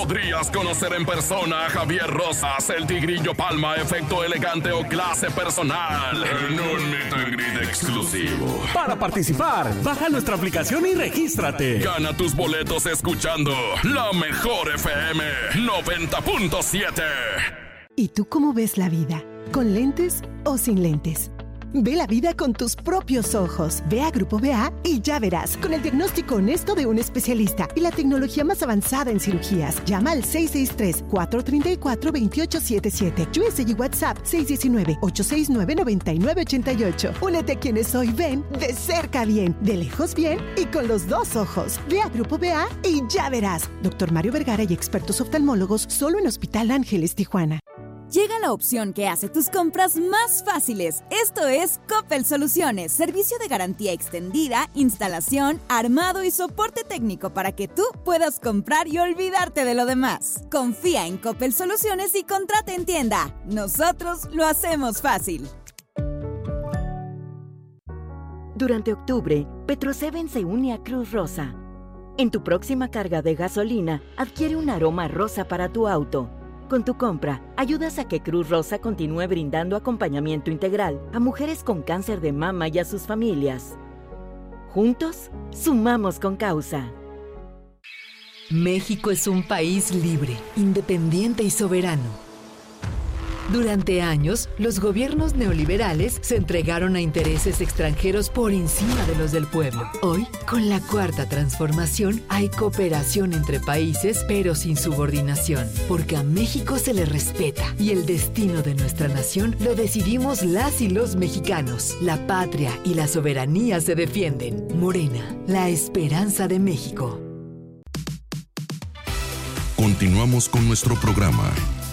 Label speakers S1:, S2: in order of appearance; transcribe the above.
S1: podrías conocer en persona a Javier Rosas, el Tigrillo Palma, efecto elegante o clase personal en un meet and greet exclusivo.
S2: Para participar, baja nuestra aplicación y regístrate.
S1: Gana tus boletos escuchando La Mejor FM 90.7.
S3: ¿Y tú cómo ves la vida? ¿Con lentes o sin lentes? Ve la vida con tus propios ojos. Ve a Grupo BA y ya verás, con el diagnóstico honesto de un especialista y la tecnología más avanzada en cirugías. Llama al 663-434-2877. USG WhatsApp 619-869-9988. Únete a quienes hoy ven de cerca bien, de lejos bien y con los dos ojos. Ve a Grupo BA y ya verás. Dr. Mario Vergara y expertos oftalmólogos solo en Hospital Ángeles, Tijuana.
S4: Llega la opción que hace tus compras más fáciles. Esto es Coppel Soluciones, servicio de garantía extendida, instalación, armado y soporte técnico para que tú puedas comprar y olvidarte de lo demás. Confía en Coppel Soluciones y contrata en tienda. Nosotros lo hacemos fácil.
S5: Durante octubre, Petro-7 se une a Cruz Rosa. En tu próxima carga de gasolina, adquiere un aroma rosa para tu auto. Con tu compra, ayudas a que Cruz Rosa continúe brindando acompañamiento integral a mujeres con cáncer de mama y a sus familias. Juntos, sumamos con causa.
S6: México es un país libre, independiente y soberano. Durante años, los gobiernos neoliberales se entregaron a intereses extranjeros por encima de los del pueblo. Hoy, con la Cuarta Transformación, hay cooperación entre países, pero sin subordinación, porque a México se le respeta y el destino de nuestra nación lo decidimos las y los mexicanos. La patria y la soberanía se defienden. Morena, la esperanza de México.
S1: Continuamos con nuestro programa